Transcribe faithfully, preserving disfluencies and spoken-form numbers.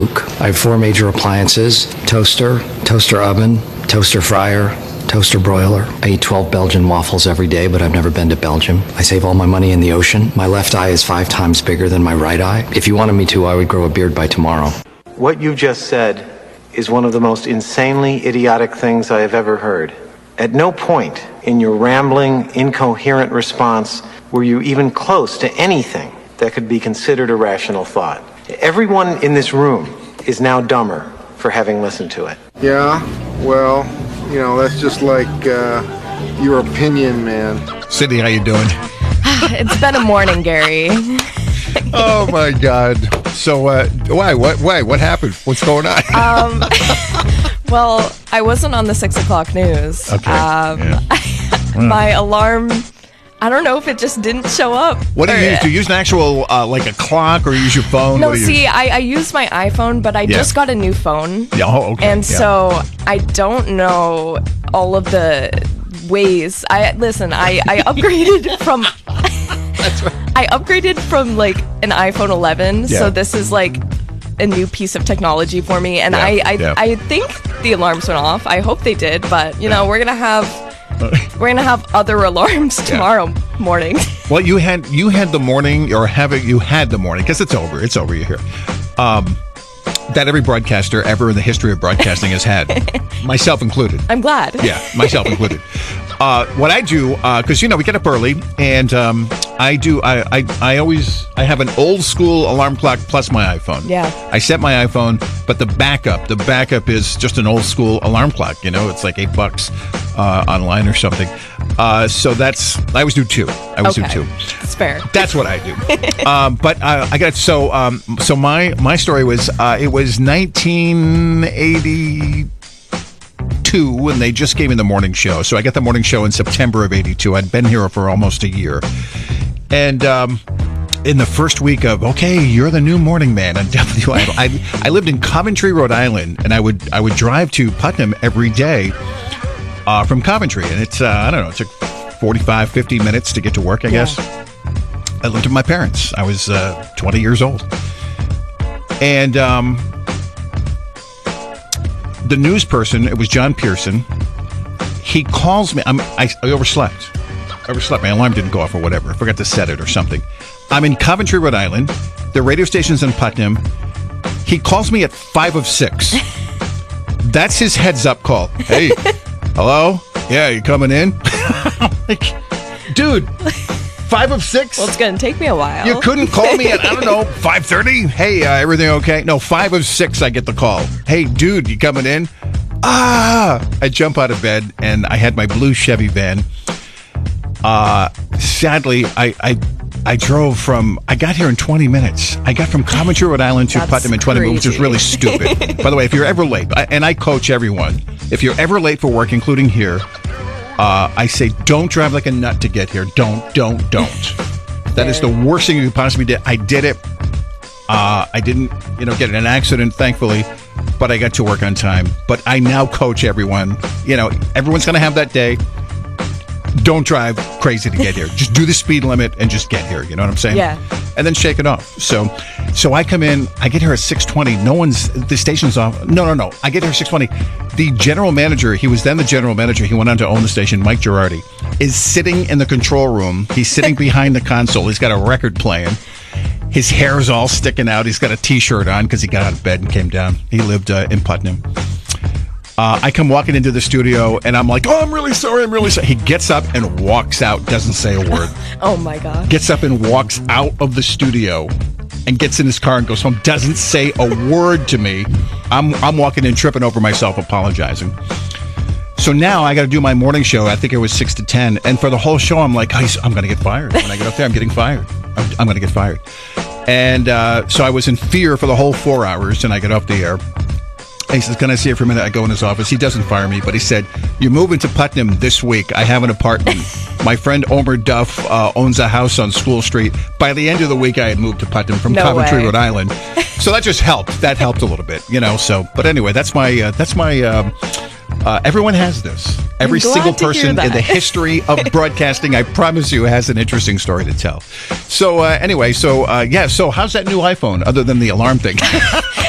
I have four major appliances: toaster, toaster oven, toaster fryer, toaster broiler. I eat twelve Belgian waffles every day, but I've never been to Belgium. I save all my money in the ocean. My left eye is five times bigger than my right eye. If you wanted me to, I would grow a beard by tomorrow. What you just said is one of the most insanely idiotic things I have ever heard. At no point in your rambling, incoherent response were you even close to anything that could be considered a rational thought. Everyone in this room is now dumber for having listened to it. Yeah, well, you know, that's just like uh, your opinion, man. Sydney, how you doing? It's been a morning, Gary. Oh, my God. So, uh, why? What? Why? What happened? What's going on? Um, well, I wasn't on the six o'clock news. Okay. Um, Yeah. My alarm, I don't know if it just didn't show up. What do you or- use? Do you use an actual, uh, like a clock, or you use your phone? No, What do you see, use? I, I use my iPhone, but I Yeah. just got a new phone. Yeah, oh, okay. And yeah. so I don't know all of the ways. I listen, I, I upgraded from That's right. I upgraded from like an iPhone eleven, Yeah. so this is like a new piece of technology for me, and Yeah, I I, yeah. I think the alarms went off. I hope they did, but you know, we're gonna have we're gonna have other alarms tomorrow morning. Well, you had you had the morning, or have it? You had the morning, because it's over. It's over. You hear? Um, that every broadcaster ever in the history of broadcasting has had, myself included. I'm glad. Yeah, myself included. Uh, what I do, because, you know, we get up early, and um, I do, I, I I always, I have an old school alarm clock plus my iPhone. Yeah. I set my iPhone, but the backup, the backup is just an old school alarm clock, you know, it's like eight bucks uh, online or something. Uh, so that's, I always do two. I always Okay. do two. It's fair. That's what I do. um, but uh, I got so um, so my my story was uh, it was nineteen eighty-two when they just gave me the morning show. So I got the morning show in September of eighty-two. I'd been here for almost a year, and um, in the first week of okay, you're the new morning man on W I L. I I lived in Coventry, Rhode Island, and I would I would drive to Putnam every day uh, from Coventry, and it's uh, I don't know, it took forty-five, fifty minutes to get to work, I Yeah. guess. I lived with my parents. I was uh, twenty years old. And um, the news person, it was John Pearson, he calls me. I'm, I, I overslept. I overslept. My alarm didn't go off or whatever. I forgot to set it or something. I'm in Coventry, Rhode Island. The radio station's in Putnam. He calls me at five of six. That's his heads up call. Hey, hello? Yeah, you coming in? I'm like, dude, five of six? Well, it's gonna take me a while. You couldn't call me at, I don't know, five thirty? Hey, uh, everything okay? No, five of six I get the call. Hey, dude, you coming in? Ah! I jump out of bed, and I had my blue Chevy van. Uh, sadly, I, I I drove from, I got here in twenty minutes. I got from Coventry, Rhode Island to That's Putnam in twenty minutes, which is crazy. really stupid. By the way, if you're ever late, I, and I coach everyone, if you're ever late for work, including here, uh, I say don't drive like a nut to get here. Don't, don't, don't. That is the worst thing you could possibly do. I did it. Uh, I didn't, you know, get in an accident, thankfully, but I got to work on time. But I now coach everyone. You know, everyone's going to have that day. Don't drive crazy to get here. Just do the speed limit and just get here. You know what I'm saying? Yeah. And then shake it off. So, so I come in. I get here at six twenty. No one's. The station's off. No, no, no. I get here at six twenty. The general manager. He was then the general manager. He went on to own the station. Mike Girardi is sitting in the control room. He's sitting behind the console. He's got a record playing. His hair's all sticking out. He's got a T-shirt on because he got out of bed and came down. He lived uh, in Putnam. Uh, I come walking into the studio, and I'm like, oh, I'm really sorry, I'm really sorry. He gets up and walks out, doesn't say a word. Oh, my God. Gets up and walks out of the studio and gets in his car and goes home, doesn't say a word to me. I'm, I'm walking in, tripping over myself, apologizing. So now I got to do my morning show. I think it was six to ten. And for the whole show, I'm like, I'm going to get fired. When I get up there, I'm getting fired. I'm, I'm going to get fired. And uh, so I was in fear for the whole four hours, and I get off the air. He says, can I see it for a minute? I go in his office. He doesn't fire me, but he said, you're moving to Putnam this week. I have an apartment. My friend Omer Duff uh, owns a house on School Street. By the end of the week, I had moved to Putnam from No Coventry, way. Rhode Island. So that just helped. That helped a little bit, you know. So, but anyway, that's my, uh, that's my, um, uh, everyone has this. Every glad single to hear person in that. the history of broadcasting, I promise you, has an interesting story to tell. So uh, anyway, so uh, yeah, so how's that new iPhone other than the alarm thing?